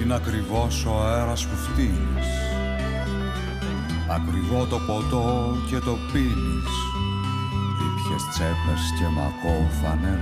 είναι ακριβώς ο αέρας που φτύνεις. Ακριβό το ποτό και το πίνεις. Ήπιες τσέπες και μακό φανέλα.